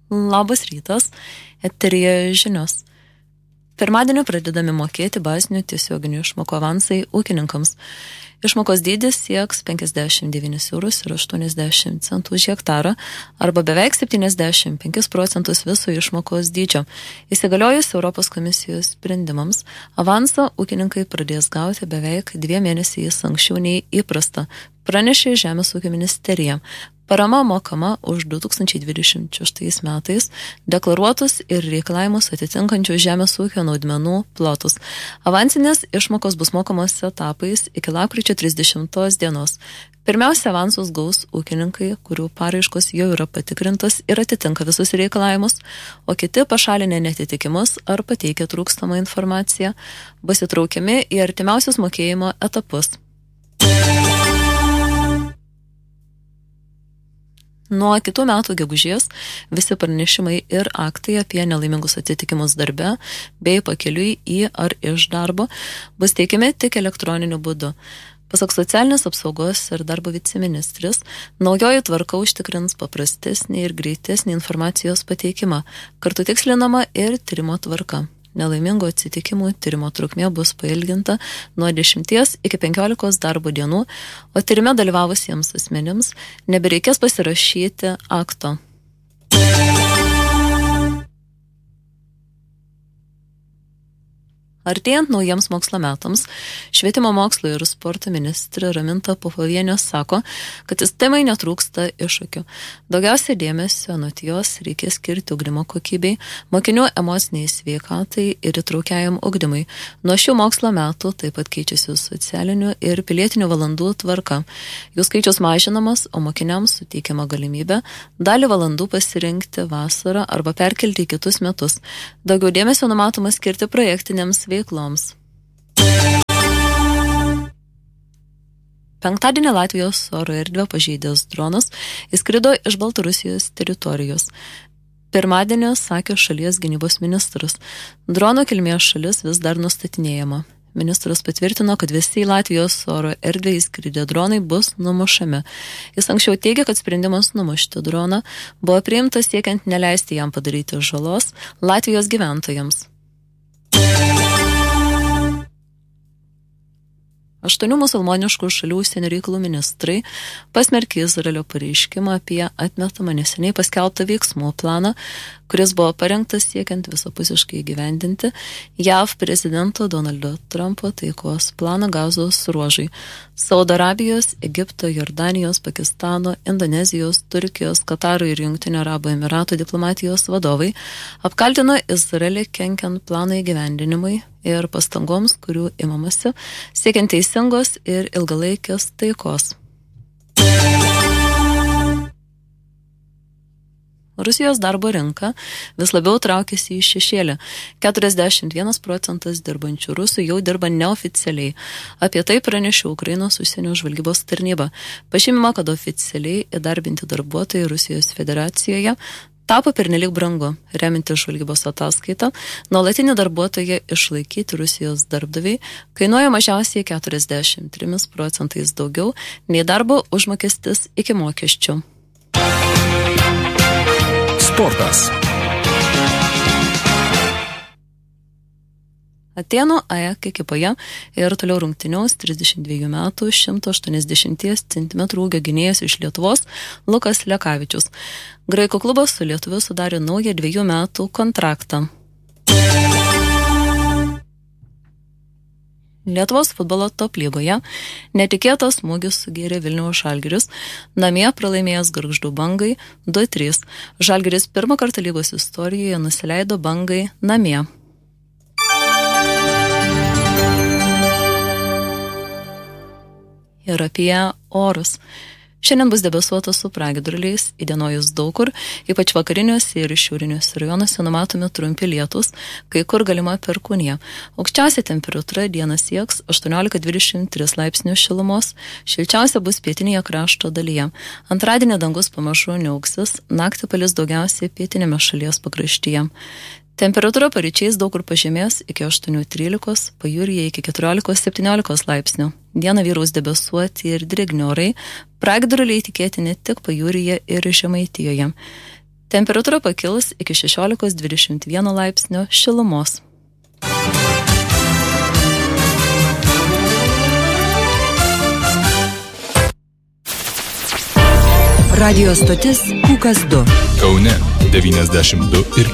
Labas rytas, eteryje žinios. Pirmadienį pradedami mokėti bazinių tiesioginių išmokų avansai ūkininkams. Išmokos dydis sieks 59,80 eurų už hektarą arba beveik 75% viso išmokos dydžio. Įsigaliojus Europos komisijos sprendimams, avansą ūkininkai pradės gauti beveik 2 mėnesiais anksčiau nei įprasta, pranešė Žemės ūkio ministerija. Parama mokama už 2026 metais deklaruotus ir reikalavimus atitinkančių žemės ūkio naudmenų plotus. Avansinės išmokos bus mokamos etapais iki lapkričio 30 dienos. Pirmiausia, avansus gaus ūkininkai, kurių paraiškos jau yra patikrintos ir atitinka visus reikalavimus, o kiti pašalinę netitikimus ar pateikę trūkstamą informaciją bus įtraukiami į artimiausius mokėjimo etapus. Nuo kitų metų gegužės visi pranešimai ir aktai apie nelaimingus atsitikimus darbe bei pakeliui į ar iš darbo bus teikiami tik elektroniniu būdu. Pasak socialinės apsaugos ir darbo viceministrės, naujoji tvarka užtikrins paprastesnį ir greitesnį informacijos pateikimą, kartu tikslinama ir tyrimo tvarka. Nelaimingų atsitikimų tyrimo trukmė bus pailginta nuo 10 iki 15 darbo dienų, o tyrime dalyvavusiems asmenims nebereikės pasirašyti akto. Artėjant naujiems mokslo metams, švietimo mokslo ir sporto ministrė Raminta Popovienė sako, kad sistemai netrūksta iššūkių. Daugiausia dėmesio anot jos reikės skirti ugdymo kokybei, mokinių emociniai sveikatai ir įtraukiajam ugdymui. Nuo šių mokslo metų taip pat keičiasi socialinių ir pilietinių valandų tvarka. Jų skaičius mažinamas, o mokiniams suteikiama galimybė dalį valandų pasirinkti vasarą arba perkelti į kitus metus. Daugiau dėmesio numatoma skirti projektinėms veikloms. Penktadienį Latvijos oro erdvę pažeidęs dronas įskrido iš Baltarusijos teritorijos. Pirmadienį sakė šalies gynybos ministras. Drono kilmės šalis vis dar nustatinėjama. Ministras patvirtino, kad visi į Latvijos oro erdvę įskridę dronai bus numušami. Jis anksčiau teigė, kad sprendimas numušti droną buvo priimtas siekiant neleisti jam padaryti žalos Latvijos gyventojams. 8 musulmoniškų šalių užsienio reikalų ministrai pasmerkė Izraelio pareiškimą apie atmetamą neseniai paskelbtą veiksmų planą, kuris buvo parengtas siekiant visapusiškai įgyvendinti JAV prezidento Donaldo Trumpo taikos planą Gazos ruožui. Saudo Arabijos, Egipto, Jordanijos, Pakistano, Indonezijos, Turkijos, Kataro ir Jungtinių Arabų Emiratų diplomatijos vadovai apkaltino Izraelį kenkiant plano įgyvendinimui ir pastangoms, kurių imamasi, siekiant teisingos ir ilgalaikės taikos. Rusijos darbo rinka vis labiau traukiasi į šešėlį. 41% dirbančių rusų jau dirba neoficialiai. Apie tai pranešė Ukrainos užsienio žvalgybos tarnyba. Pažymima, kad oficialiai įdarbinti darbuotojai Rusijos federacijoje tapo pernelyg brangu. Remintis žvalgybos ataskaitą, nuolatinį darbuotoją išlaikyti Rusijos darbdaviai kainuoja mažiausiai 43% daugiau nei darbo užmokestis iki mokesčių. Sportas. Atėnų AEK ekipoje ir toliau rungtyniaus 32 metų 180 cm ūgio gynėjas iš Lietuvos Lukas Lekavičius. Graikų klubas su lietuviu sudarė naują 2 metų kontraktą. Lietuvos futbolo top lygoje netikėtas smūgis sugėrė Vilniaus Žalgiris, namie pralaimėjęs Gargždų Bangai 2-3. Žalgiris pirmą kartą lygos istorijoje nusileido Bangai namie. Ir apie orus. Šiandien bus debesuota su pragiedruliais, įdienojus daug kur, ypač vakariniuose ir šiauriniuose rajonuose numatomi trumpi lietūs, kai kur galima perkūnija. Aukščiausia temperatūra dieną sieks 18-23 laipsnių šilumos, šilčiausia bus pietinėje krašto dalyje. Antradienį dangus pamažu niauksis, naktį palis daugiausiai pietinėme šalies pakraštyje. Temperatūra paryčiais daug kur pažemės iki 8-13, pajūryje iki 14-17 laipsnių. Dieną vyraus debesuoti ir drėgni orai, pragiedruliai tikėtini tik pajūryje ir Žemaitijoje. Temperatūra pakils iki 16-21 laipsnio šilumos. Radio stotis Pūkas 2. Kaune 92 ir